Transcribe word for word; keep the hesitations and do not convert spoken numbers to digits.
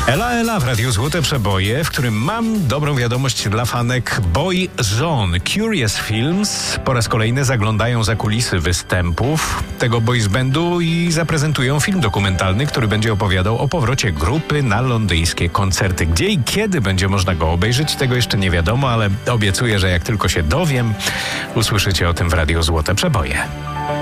Ela Ela w Radiu Złote Przeboje, w którym mam dobrą wiadomość dla fanek Boyzone. Curious Films po raz kolejny zaglądają za kulisy występów tego boys bandu i zaprezentują film dokumentalny, który będzie opowiadał o powrocie grupy na londyńskie koncerty. Gdzie i kiedy będzie można go obejrzeć, tego jeszcze nie wiadomo, ale obiecuję, że jak tylko się dowiem, usłyszycie o tym w Radiu Złote Przeboje.